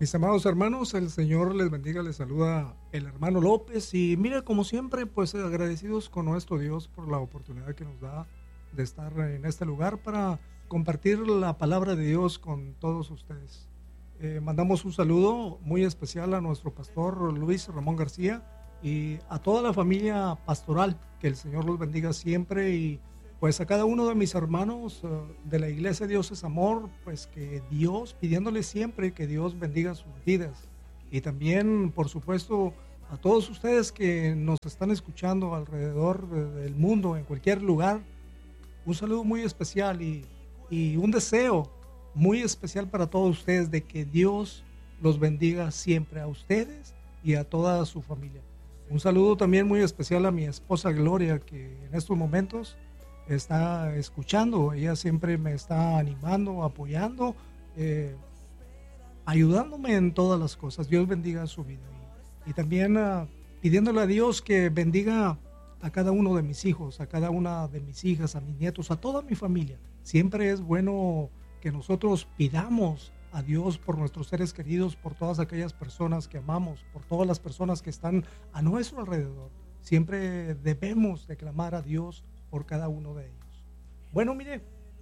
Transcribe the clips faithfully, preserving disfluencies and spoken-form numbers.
Mis amados hermanos, el Señor les bendiga, les saluda el hermano López y mire, como siempre, pues agradecidos con nuestro Dios por la oportunidad que nos da de estar en este lugar para compartir la palabra de Dios con todos ustedes. Eh, mandamos un saludo muy especial a nuestro pastor Luis Ramón García y a toda la familia pastoral, que el Señor los bendiga siempre, y pues a cada uno de mis hermanos uh, de la iglesia Dios es Amor, pues que Dios, pidiéndoles siempre que Dios bendiga sus vidas. Y también, por supuesto, a todos ustedes que nos están escuchando alrededor de, del mundo, en cualquier lugar, un saludo muy especial y, y un deseo muy especial para todos ustedes de que Dios los bendiga siempre a ustedes y a toda su familia. Un saludo también muy especial a mi esposa Gloria, que en estos momentos está escuchando. Ella siempre me está animando, apoyando, eh, ayudándome en todas las cosas. Dios bendiga su vida. Y, y también uh, pidiéndole a Dios que bendiga a cada uno de mis hijos, a cada una de mis hijas, a mis nietos, a toda mi familia. Siempre es bueno que nosotros pidamos a Dios por nuestros seres queridos, por todas aquellas personas que amamos, por todas las personas que están a nuestro alrededor. Siempre debemos de clamar a Dios por cada uno de ellos. Bueno, mire,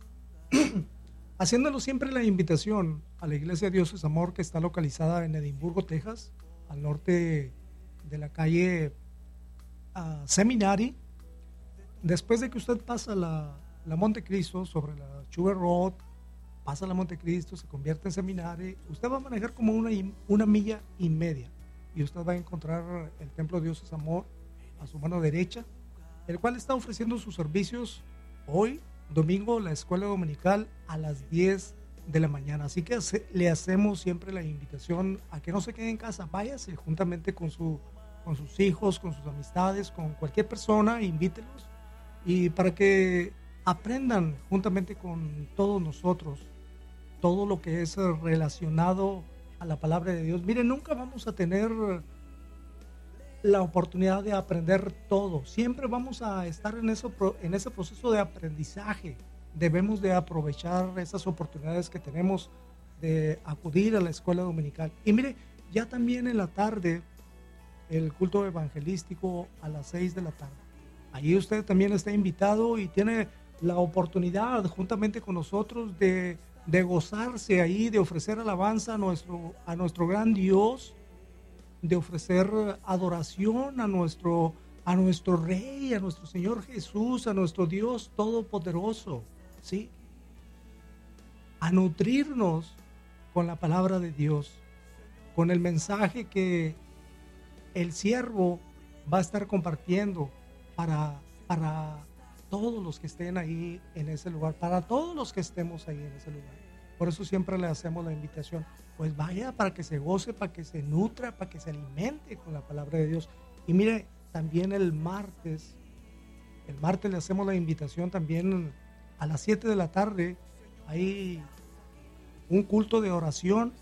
haciéndolo siempre la invitación a la iglesia Dios es Amor, que está localizada en Edimburgo, Texas, al norte de la calle uh, Seminary. Después de que usted pasa la, la Montecristo sobre la Sugar Road, pasa la Montecristo, se convierte en Seminary, usted va a manejar como una, una milla y media y usted va a encontrar el templo Dios es Amor a su mano derecha, el cual está ofreciendo sus servicios hoy, domingo, la escuela dominical a las diez de la mañana. Así que hace, le hacemos siempre la invitación a que no se quede en casa, váyase juntamente con, su, con sus hijos, con sus amistades, con cualquier persona, invítelos, y para que aprendan juntamente con todos nosotros todo lo que es relacionado a la palabra de Dios. Miren, nunca vamos a tener la oportunidad de aprender todo. Siempre vamos a estar en, eso, en ese proceso de aprendizaje. Debemos de aprovechar esas oportunidades que tenemos de acudir a la escuela dominical. Y mire, ya también en la tarde, el culto evangelístico a las seis de la tarde. Allí usted también está invitado y tiene la oportunidad juntamente con nosotros de, de gozarse ahí, de ofrecer alabanza a nuestro, a nuestro gran Dios, de ofrecer adoración a nuestro, a nuestro Rey, a nuestro Señor Jesús, a nuestro Dios Todopoderoso, ¿sí? A nutrirnos con la palabra de Dios, con el mensaje que el siervo va a estar compartiendo para, para todos los que estén ahí en ese lugar, para todos los que estemos ahí en ese lugar. Por eso siempre le hacemos la invitación, pues vaya para que se goce, para que se nutra, para que se alimente con la palabra de Dios. Y mire, también el martes, el martes le hacemos la invitación también a las siete de la tarde, hay un culto de oración.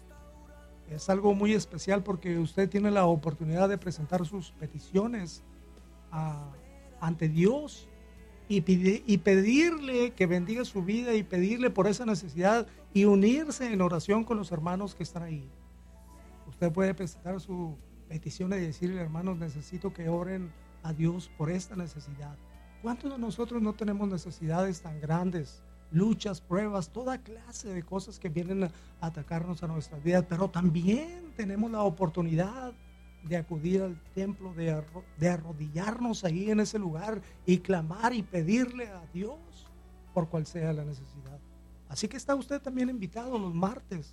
Es algo muy especial porque usted tiene la oportunidad de presentar sus peticiones a, ante Dios y, pide, y pedirle que bendiga su vida y pedirle por esa necesidad y unirse en oración con los hermanos que están ahí. Usted puede presentar su petición y decirle, hermanos, necesito que oren a Dios por esta necesidad. ¿Cuántos de nosotros no tenemos necesidades tan grandes? Luchas, pruebas, toda clase de cosas que vienen a atacarnos a nuestras vidas, pero también tenemos la oportunidad de acudir al templo, de, arro- de arrodillarnos ahí en ese lugar y clamar y pedirle a Dios por cual sea la necesidad. Así que está usted también invitado los martes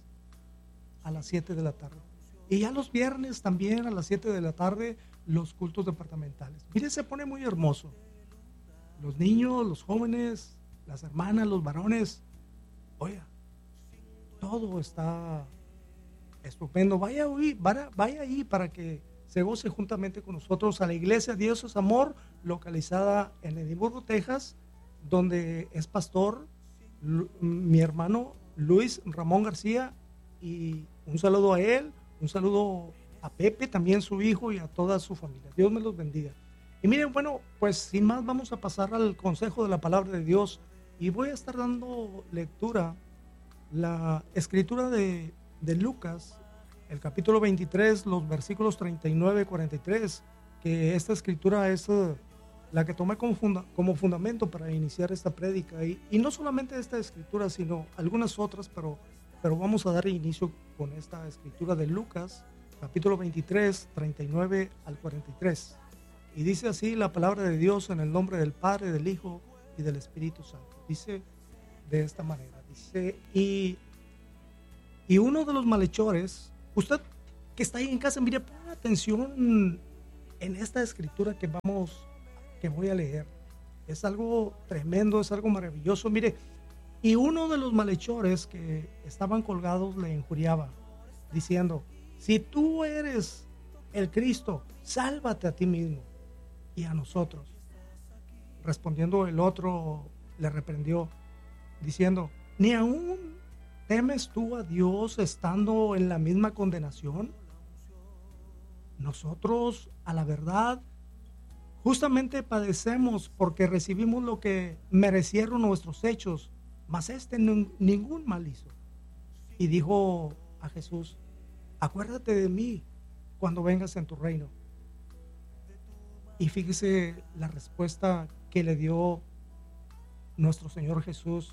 a las siete de la tarde. Y ya los viernes también a las siete de la tarde los cultos departamentales. Mire, se pone muy hermoso. Los niños, los jóvenes, las hermanas, los varones, oiga, todo está estupendo. Vaya ahí, vaya, vaya ahí para que se goce juntamente con nosotros a la iglesia Dios es Amor, localizada en Edimburgo, Texas, donde es pastor Lu, mi hermano Luis Ramón García, y un saludo a él, un saludo a Pepe, también su hijo, y a toda su familia. Dios me los bendiga. Y miren, bueno, pues sin más vamos a pasar al consejo de la palabra de Dios y voy a estar dando lectura la escritura de, de Lucas el capítulo veintitrés, los versículos treinta y nueve y cuarenta y tres, que esta escritura es uh, la que tomé como, funda, como fundamento para iniciar esta prédica. Y, y no solamente esta escritura, sino algunas otras, pero, pero vamos a dar inicio con esta escritura de Lucas, capítulo veintitrés, treinta y nueve al cuarenta y tres. Y dice así la palabra de Dios en el nombre del Padre, del Hijo y del Espíritu Santo. Dice de esta manera, dice, y, y uno de los malhechores, usted que está ahí en casa, mire, ponga atención en esta escritura que vamos, que voy a leer. Es algo tremendo, es algo maravilloso. Mire, y uno de los malhechores que estaban colgados le injuriaba, diciendo, si tú eres el Cristo, sálvate a ti mismo y a nosotros. Respondiendo el otro, le reprendió, diciendo, ¿ni aún temes tú a Dios estando en la misma condenación? Nosotros, a la verdad, justamente padecemos porque recibimos lo que merecieron nuestros hechos, mas este n- ningún mal hizo. Y dijo a Jesús, acuérdate de mí cuando vengas en tu reino. Y fíjese la respuesta que le dio nuestro Señor Jesús.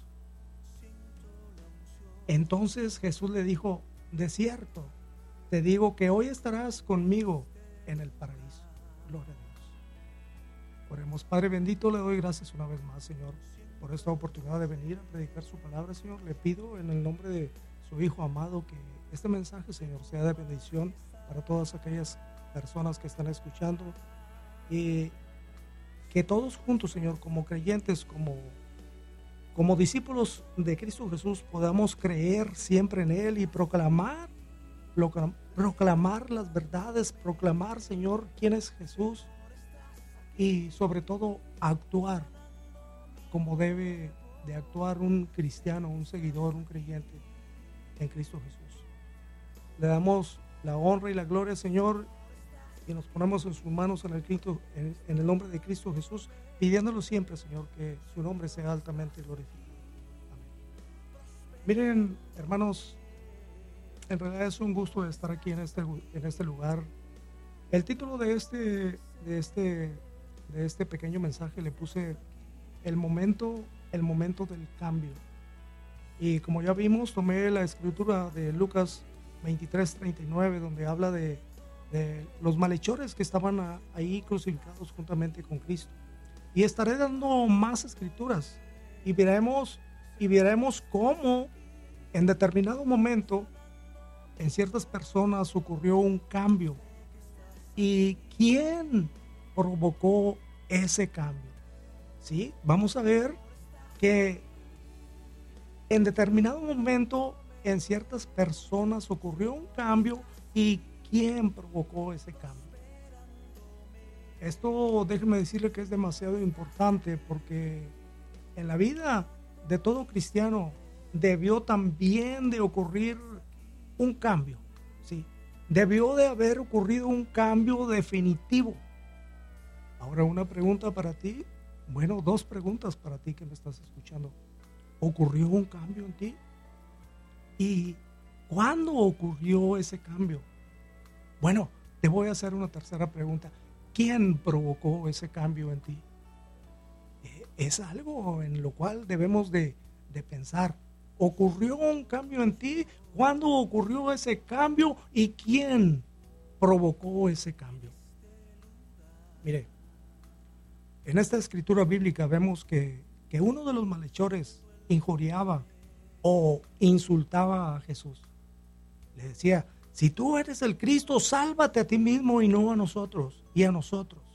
Entonces Jesús le dijo, de cierto, te digo que hoy estarás conmigo en el paraíso. Gloria a Dios. Oremos. Padre bendito, le doy gracias una vez más, Señor, por esta oportunidad de venir a predicar su palabra, Señor. Le pido en el nombre de su Hijo amado que este mensaje, Señor, sea de bendición para todas aquellas personas que están escuchando, y que todos juntos, Señor, como creyentes, como, como discípulos de Cristo Jesús, podamos creer siempre en Él y proclamar, proclamar las verdades, proclamar, Señor, quién es Jesús, y sobre todo actuar como debe de actuar un cristiano, un seguidor, un creyente en Cristo Jesús. Le damos la honra y la gloria, Señor, y nos ponemos en sus manos en el, Cristo, en, en el nombre de Cristo Jesús, pidiéndolo siempre, Señor, que su nombre sea altamente glorificado. Amén. Miren, hermanos, en realidad es un gusto estar aquí en este, en este lugar. El título de este, de este, de este pequeño mensaje le puse el momento, el momento del cambio. Y como ya vimos, tomé la escritura de Lucas veintitrés, treinta y nueve, donde habla de de los malhechores que estaban a, ahí crucificados juntamente con Cristo. Y estaré dando más escrituras y veremos, y veremos cómo en determinado momento en ciertas personas ocurrió un cambio y quién provocó ese cambio. ¿Sí? Vamos a ver que en determinado momento en ciertas personas ocurrió un cambio y ¿quién provocó ese cambio? Esto, déjeme decirle que es demasiado importante, porque en la vida de todo cristiano debió también de ocurrir un cambio, ¿sí? Debió de haber ocurrido un cambio definitivo. Ahora una pregunta para ti, bueno, dos preguntas para ti que me estás escuchando. ¿Ocurrió un cambio en ti? ¿Y cuándo ocurrió ese cambio? Bueno, te voy a hacer una tercera pregunta. ¿Quién provocó ese cambio en ti? Es algo en lo cual debemos de, de pensar. ¿Ocurrió un cambio en ti? ¿Cuándo ocurrió ese cambio? ¿Y quién provocó ese cambio? Mire, en esta escritura bíblica vemos que, que uno de los malhechores injuriaba o insultaba a Jesús. Le decía, si tú eres el Cristo, sálvate a ti mismo y no a nosotros, y a nosotros.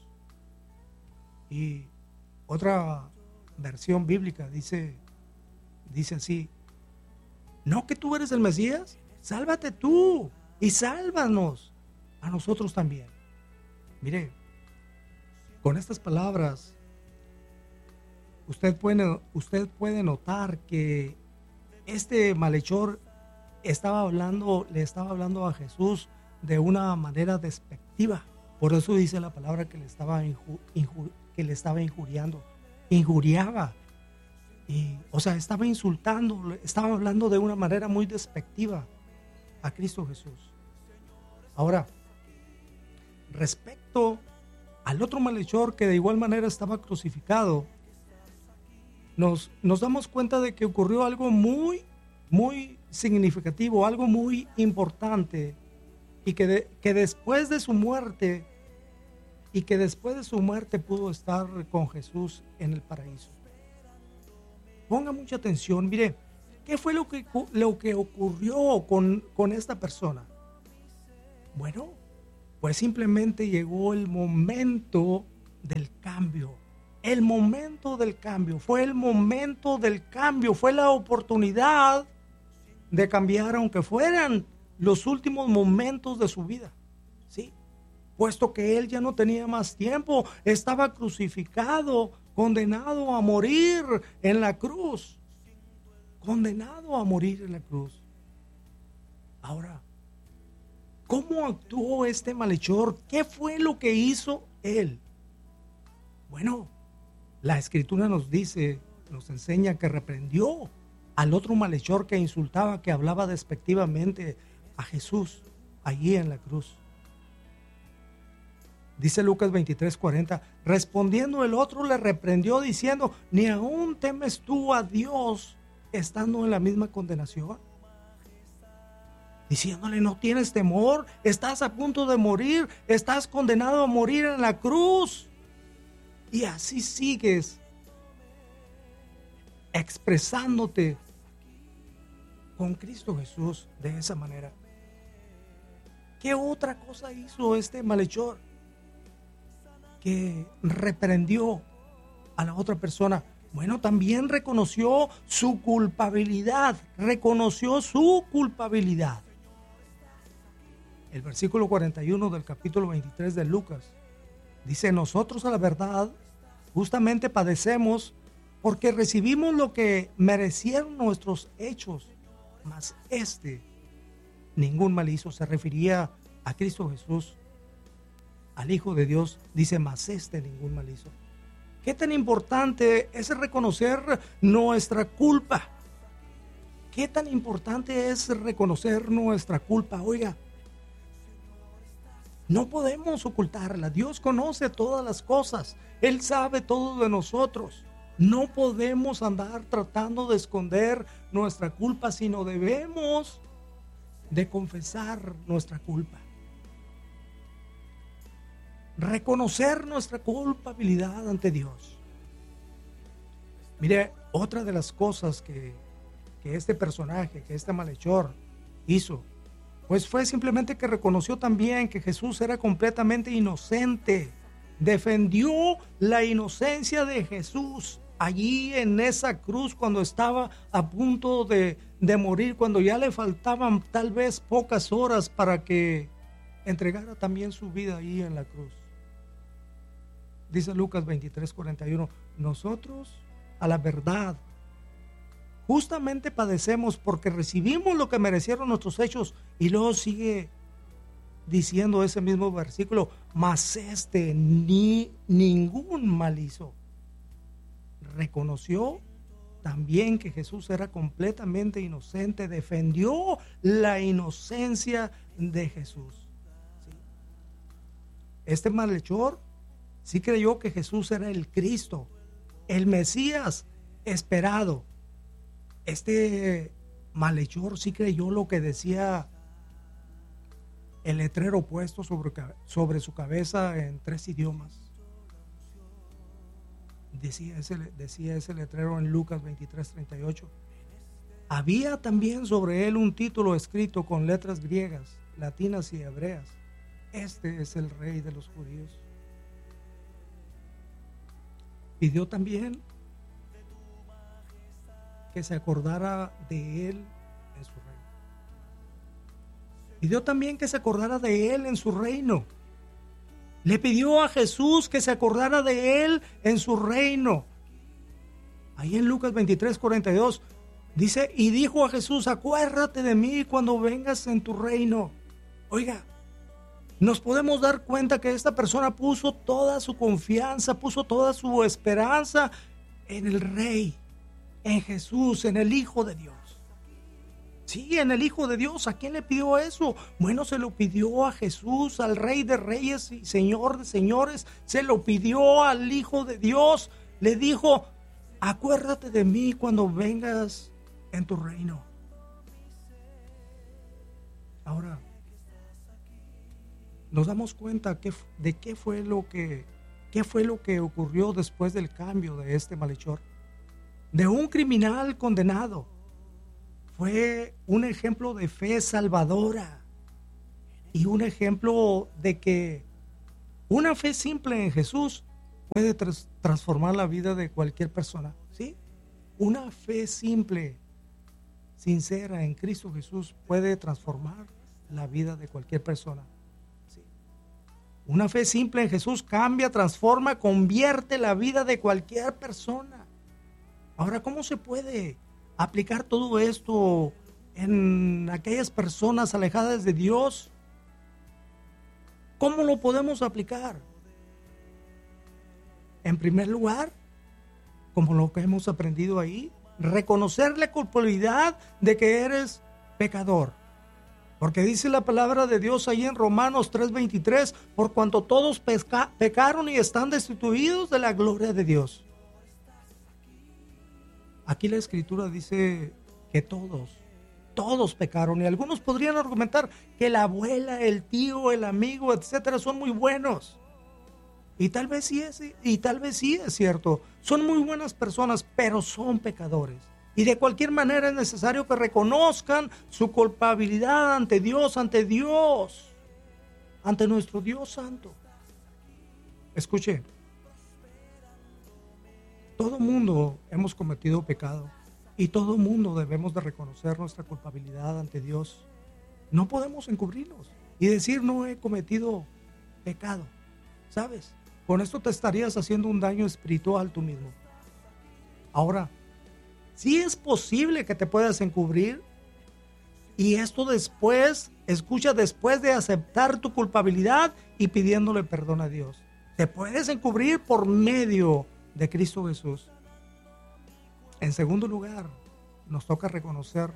Y otra versión bíblica dice, dice así, ¿no que tú eres el Mesías? Sálvate tú y sálvanos a nosotros también. Mire, con estas palabras, usted puede, usted puede notar que este malhechor estaba hablando, le estaba hablando a Jesús de una manera despectiva. Por eso dice la palabra que le estaba, inju, inju, que le estaba injuriando, injuriaba. Y, o sea, estaba insultando, estaba hablando de una manera muy despectiva a Cristo Jesús. Ahora, respecto al otro malhechor que de igual manera estaba crucificado, nos, nos damos cuenta de que ocurrió algo muy, muy significativo, algo muy importante, y que, de, que después de su muerte, y que después de su muerte pudo estar con Jesús en el paraíso. Ponga mucha atención, mire, ¿qué fue lo que, lo que ocurrió con, con esta persona? Bueno, pues simplemente llegó el momento del cambio. El momento del cambio, fue el momento del cambio, fue la oportunidad de cambiar, aunque fueran los últimos momentos de su vida, ¿sí? Puesto que él ya no tenía más tiempo, estaba crucificado, condenado a morir en la cruz, condenado a morir en la cruz. Ahora, ¿cómo actuó este malhechor? ¿Qué fue lo que hizo él? Bueno, la Escritura nos dice, nos enseña que reprendió al otro malhechor que insultaba, que hablaba despectivamente a Jesús allí en la cruz. Dice Lucas veintitrés cuarenta, respondiendo el otro le reprendió diciendo, ¿ni aún temes tú a Dios estando en la misma condenación? Diciéndole, no tienes temor, estás a punto de morir, estás condenado a morir en la cruz. Y así sigues expresándote con Cristo Jesús de esa manera. ¿Qué otra cosa hizo este malhechor? Que reprendió a la otra persona. Bueno, también reconoció su culpabilidad, reconoció su culpabilidad. El versículo cuarenta y uno del capítulo veintitrés de Lucas dice, nosotros a la verdad justamente padecemos porque recibimos lo que merecieron nuestros hechos, mas este ningún mal hizo. Se refería a Cristo Jesús, al Hijo de Dios. Dice, mas este ningún mal hizo. ¿Qué tan importante es reconocer nuestra culpa? ¿Qué tan importante es reconocer nuestra culpa? Oiga, no podemos ocultarla. Dios conoce todas las cosas. Él sabe todo de nosotros. No podemos andar tratando de esconder nuestra culpa, sino debemos de confesar nuestra culpa. Reconocer nuestra culpabilidad ante Dios. Mire, otra de las cosas que, que este personaje, que este malhechor hizo, pues fue simplemente que reconoció también que Jesús era completamente inocente. Defendió la inocencia de Jesús allí en esa cruz cuando estaba a punto de, de morir, cuando ya le faltaban tal vez pocas horas para que entregara también su vida ahí en la cruz. Dice Lucas veintitrés cuarenta y uno, nosotros a la verdad justamente padecemos porque recibimos lo que merecieron nuestros hechos. Y luego sigue diciendo ese mismo versículo, mas este ni ningún mal hizo. Reconoció también que Jesús era completamente inocente, defendió la inocencia de Jesús. ¿Sí? Este malhechor sí creyó que Jesús era el Cristo, el Mesías esperado. Este malhechor sí creyó lo que decía el letrero puesto sobre, sobre su cabeza en tres idiomas. Decía ese, decía ese letrero en Lucas veintitrés treinta y ocho. Había también sobre él un título escrito con letras griegas, latinas y hebreas. Este es el Rey de los judíos. Pidió también que se acordara de él en su reino. Pidió también que se acordara de él en su reino. Le pidió a Jesús que se acordara de él en su reino. Ahí en Lucas veintitrés cuarenta y dos dice, y dijo a Jesús, acuérdate de mí cuando vengas en tu reino. Oiga, nos podemos dar cuenta que esta persona puso toda su confianza, puso toda su esperanza en el Rey, en Jesús, en el Hijo de Dios. Sí, en el Hijo de Dios. ¿A quién le pidió eso? Bueno, se lo pidió a Jesús, al Rey de Reyes y Señor de Señores. Se lo pidió al Hijo de Dios. Le dijo, acuérdate de mí cuando vengas en tu reino. Ahora, nos damos cuenta que, de qué fue lo que, qué fue lo que ocurrió después del cambio de este malhechor. De un criminal condenado. Fue un ejemplo de fe salvadora y un ejemplo de que una fe simple en Jesús puede tras, transformar la vida de cualquier persona, ¿sí? Una fe simple, sincera en Cristo Jesús puede transformar la vida de cualquier persona, ¿sí? Una fe simple en Jesús cambia, transforma, convierte la vida de cualquier persona. Ahora, ¿cómo se puede aplicar todo esto en aquellas personas alejadas de Dios? ¿Cómo lo podemos aplicar? En primer lugar, como lo que hemos aprendido ahí, reconocer la culpabilidad de que eres pecador. Porque dice la palabra de Dios ahí en Romanos tres veintitrés, por cuanto todos peca- pecaron y están destituidos de la gloria de Dios. Aquí la Escritura dice que todos, todos pecaron, y algunos podrían argumentar que la abuela, el tío, el amigo, etcétera, son muy buenos. Y tal vez sí es, y tal vez sí es cierto, son muy buenas personas, pero son pecadores. Y de cualquier manera es necesario que reconozcan su culpabilidad ante Dios, ante Dios, ante nuestro Dios Santo. Escuche. Todo mundo hemos cometido pecado y todo mundo debemos de reconocer nuestra culpabilidad ante Dios. No podemos encubrirnos y decir no he cometido pecado. ¿Sabes? Con esto te estarías haciendo un daño espiritual tú mismo. Ahora, sí es posible que te puedas encubrir y esto después, escucha, después de aceptar tu culpabilidad y pidiéndole perdón a Dios. Te puedes encubrir por medio de Cristo Jesús. En segundo lugar, nos toca reconocer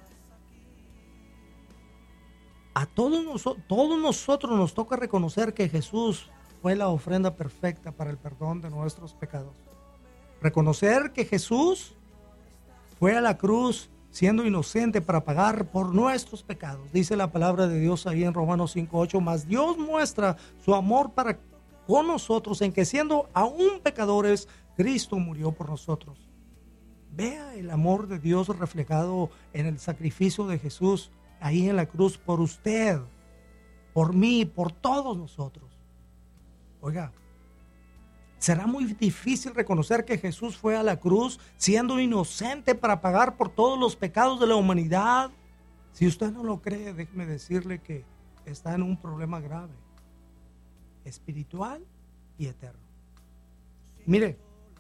a todos nosotros, todos nosotros nos toca reconocer que Jesús fue la ofrenda perfecta para el perdón de nuestros pecados. Reconocer que Jesús fue a la cruz siendo inocente para pagar por nuestros pecados. Dice la palabra de Dios ahí en Romanos cinco ocho, mas Dios muestra su amor para con nosotros en que siendo aún pecadores, Cristo murió por nosotros. Vea el amor de Dios reflejado en el sacrificio de Jesús ahí en la cruz por usted, por mí, por todos nosotros. Oiga, será muy difícil reconocer que Jesús fue a la cruz siendo inocente para pagar por todos los pecados de la humanidad. Si usted no lo cree, déjeme decirle que está en un problema grave, espiritual y eterno. Mire,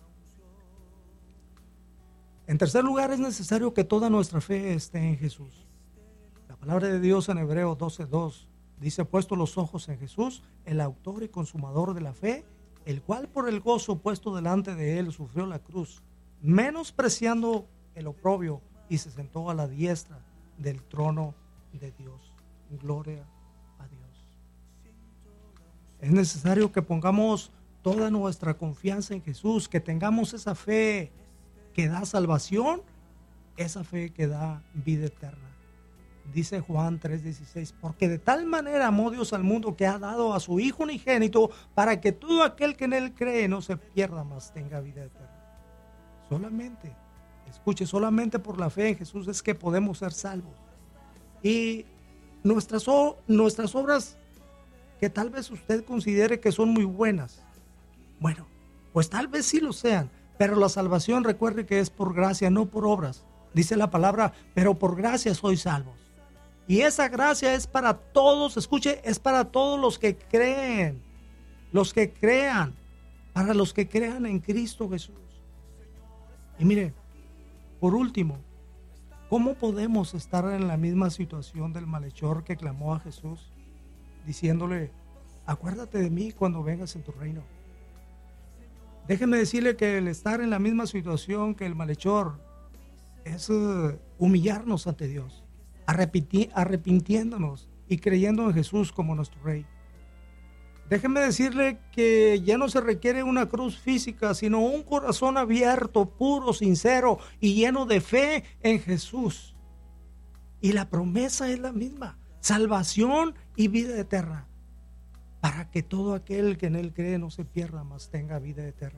en tercer lugar, es necesario que toda nuestra fe esté en Jesús. La palabra de Dios en Hebreos doce dos dice, puesto los ojos en Jesús, el autor y consumador de la fe, el cual por el gozo puesto delante de él sufrió la cruz, menospreciando el oprobio, y se sentó a la diestra del trono de Dios. Gloria a Dios. Es necesario que pongamos toda nuestra confianza en Jesús, que tengamos esa fe que da salvación, esa fe que da vida eterna. Dice Juan tres dieciséis, porque de tal manera amó Dios al mundo que ha dado a su Hijo unigénito para que todo aquel que en él cree no se pierda, mas tenga vida eterna. Solamente, escuche, solamente por la fe en Jesús es que podemos ser salvos. Y nuestras, nuestras obras que tal vez usted considere que son muy buenas, bueno, pues tal vez sí lo sean, pero la salvación, recuerde que es por gracia, no por obras. Dice la palabra, pero por gracia sois salvos. Y esa gracia es para todos, escuche, es para todos los que creen, los que crean, para los que crean en Cristo Jesús. Y mire, por último, ¿cómo podemos estar en la misma situación del malhechor que clamó a Jesús, diciéndole, acuérdate de mí cuando vengas en tu reino? Déjeme decirle que el estar en la misma situación que el malhechor es uh, humillarnos ante Dios. arrepiti- arrepintiéndonos y creyendo en Jesús como nuestro Rey. Déjeme decirle que ya no se requiere una cruz física, sino un corazón abierto, puro, sincero y lleno de fe en Jesús. Y la promesa es la misma: salvación y vida eterna, para que todo aquel que en Él cree no se pierda, mas tenga vida eterna.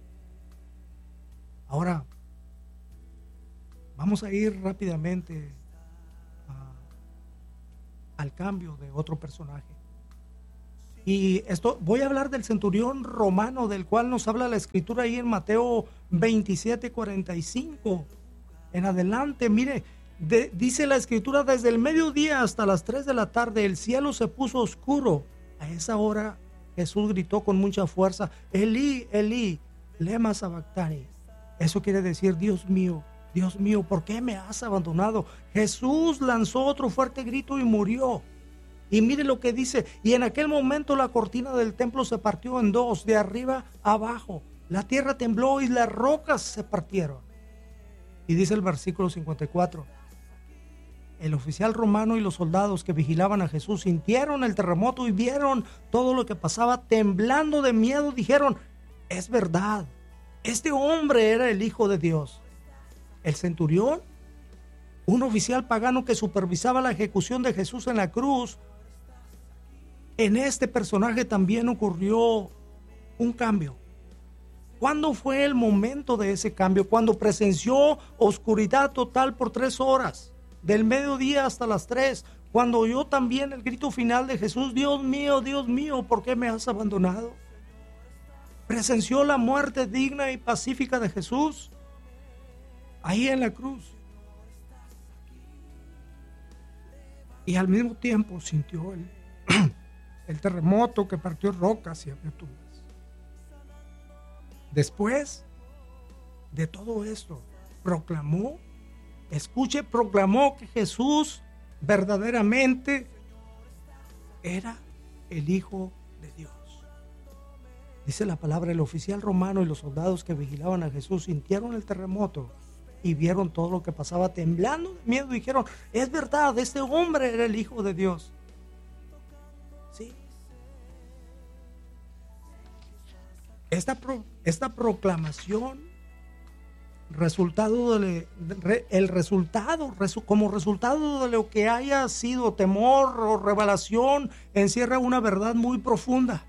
Ahora, vamos a ir rápidamente a, al cambio de otro personaje. Y esto, voy a hablar del centurión romano, del cual nos habla la escritura ahí en Mateo veintisiete, cuarenta y cinco en adelante. Mire, de, dice la escritura: desde el mediodía hasta las tres de la tarde el cielo se puso oscuro. A esa hora Jesús gritó con mucha fuerza: Elí, Elí, lema sabactani. Eso quiere decir: Dios mío, Dios mío, ¿por qué me has abandonado? Jesús lanzó otro fuerte grito y murió. Y mire lo que dice: y en aquel momento la cortina del templo se partió en dos, de arriba a abajo. La tierra tembló y las rocas se partieron. Y dice el versículo cincuenta y cuatro: el oficial romano y los soldados que vigilaban a Jesús sintieron el terremoto y vieron todo lo que pasaba. Temblando de miedo dijeron: es verdad, este hombre era el Hijo de Dios. El centurión, un oficial pagano que supervisaba la ejecución de Jesús en la cruz, en este personaje también ocurrió un cambio. ¿Cuándo fue el momento de ese cambio? Cuando presenció oscuridad total por tres horas, del mediodía hasta las tres, cuando oyó también el grito final de Jesús: Dios mío, Dios mío, ¿por qué me has abandonado? Presenció la muerte digna y pacífica de Jesús ahí en la cruz. Y al mismo tiempo sintió el, el terremoto que partió rocas y abrió tumbas. Después de todo esto, proclamó, escuche, proclamó que Jesús verdaderamente era el Hijo de Dios. Dice la palabra: el oficial romano y los soldados que vigilaban a Jesús sintieron el terremoto y vieron todo lo que pasaba. Temblando de miedo dijeron: es verdad, este hombre era el Hijo de Dios. Sí. Esta, pro, esta proclamación, resultado de, de, el resultado, resu, como resultado de lo que haya sido temor o revelación, encierra una verdad muy profunda.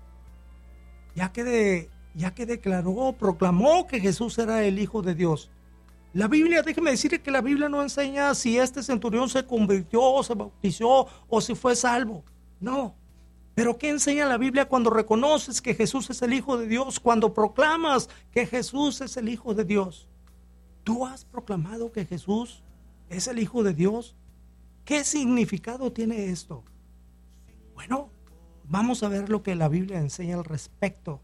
Ya que, de, ya que declaró, proclamó que Jesús era el Hijo de Dios. La Biblia, déjeme decirle que la Biblia no enseña si este centurión se convirtió o se bautizó o si fue salvo. No. Pero ¿qué enseña la Biblia cuando reconoces que Jesús es el Hijo de Dios? Cuando proclamas que Jesús es el Hijo de Dios. ¿Tú has proclamado que Jesús es el Hijo de Dios? ¿Qué significado tiene esto? Bueno, vamos a ver lo que la Biblia enseña al respecto.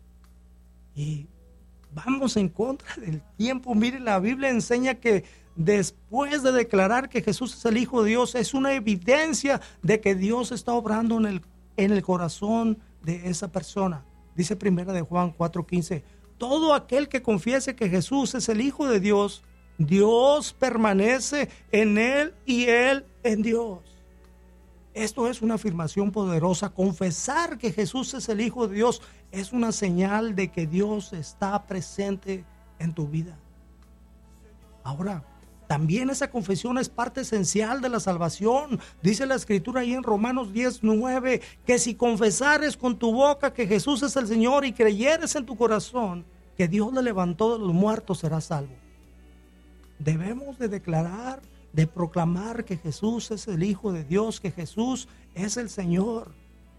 Y vamos en contra del tiempo. Mire, la Biblia enseña que después de declarar que Jesús es el Hijo de Dios, es una evidencia de que Dios está obrando en el, en el corazón de esa persona. Dice primera de Juan cuatro quince: todo aquel que confiese que Jesús es el Hijo de Dios, Dios permanece en él y él en Dios. Esto es una afirmación poderosa. Confesar que Jesús es el Hijo de Dios es una señal de que Dios está presente en tu vida. Ahora, también esa confesión es parte esencial de la salvación. Dice la escritura ahí en Romanos diez nueve, que si confesares con tu boca que Jesús es el Señor y creyeres en tu corazón que Dios le levantó de los muertos, serás salvo. Debemos de declarar, de proclamar que Jesús es el Hijo de Dios, que Jesús es el Señor.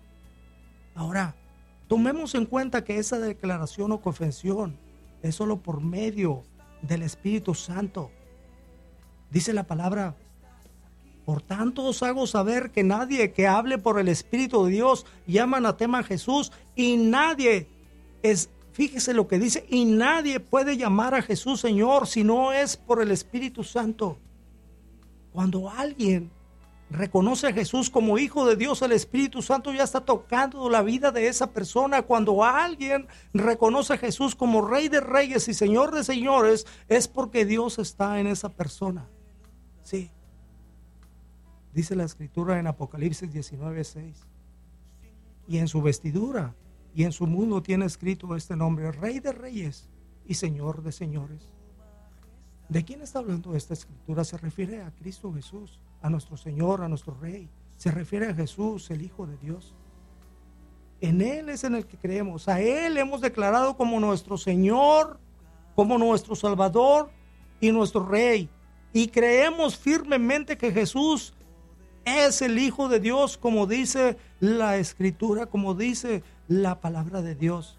Ahora, tomemos en cuenta que esa declaración o confesión es solo por medio del Espíritu Santo. Dice la palabra: por tanto os hago saber que nadie que hable por el Espíritu de Dios llama anatema a Jesús, y nadie es, fíjese lo que dice, y nadie puede llamar a Jesús Señor si no es por el Espíritu Santo. Cuando alguien reconoce a Jesús como Hijo de Dios, el Espíritu Santo ya está tocando la vida de esa persona. Cuando alguien reconoce a Jesús como Rey de Reyes y Señor de Señores, es porque Dios está en esa persona. Sí. dice la escritura en Apocalipsis diecinueve seis. Y en su vestidura y en su muslo tiene escrito este nombre: Rey de Reyes y Señor de Señores. ¿De quién está hablando esta escritura? Se refiere a Cristo Jesús, a nuestro Señor, a nuestro Rey. Se refiere a Jesús, el Hijo de Dios. En Él es en el que creemos. A Él hemos declarado como nuestro Señor, como nuestro Salvador y nuestro Rey. Y creemos firmemente que Jesús es el Hijo de Dios, como dice la Escritura, como dice la palabra de Dios.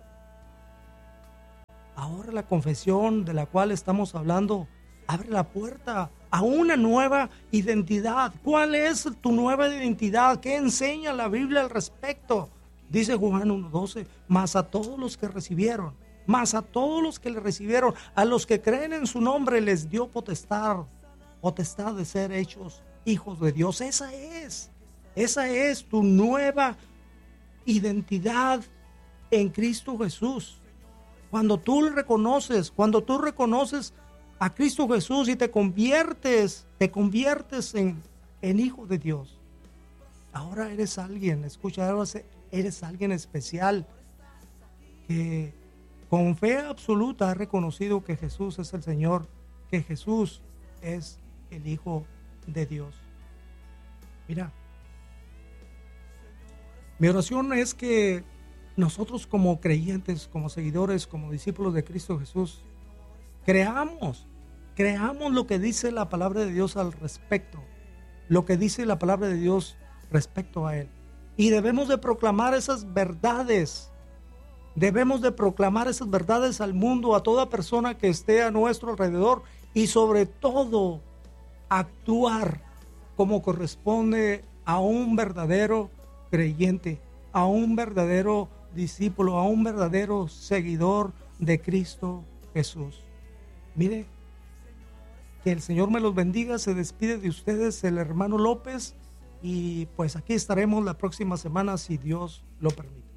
Ahora la confesión de la cual estamos hablando abre la puerta a una nueva identidad. ¿Cuál es tu nueva identidad? ¿Qué enseña la Biblia al respecto? Dice Juan uno doce, mas a todos los que recibieron, mas a todos los que le recibieron, a los que creen en su nombre, les dio potestad, potestad de ser hechos hijos de Dios. Esa es, esa es tu nueva identidad en Cristo Jesús. Cuando tú le reconoces, cuando tú reconoces a Cristo Jesús y te conviertes, te conviertes en, en hijo de Dios. Ahora eres alguien, escucha, ahora eres alguien especial que con fe absoluta ha reconocido que Jesús es el Señor, que Jesús es el Hijo de Dios. Mira, mi oración es que nosotros como creyentes, como seguidores, como discípulos de Cristo Jesús, creamos, creamos lo que dice la palabra de Dios al respecto, lo que dice la palabra de Dios respecto a Él. Y debemos de proclamar esas verdades, debemos de proclamar esas verdades al mundo, a toda persona que esté a nuestro alrededor, y sobre todo actuar como corresponde a un verdadero creyente, a un verdadero discípulo, a un verdadero seguidor de Cristo Jesús. Mire, que el Señor me los bendiga. Se despide de ustedes el hermano López, y pues aquí estaremos la próxima semana si Dios lo permite.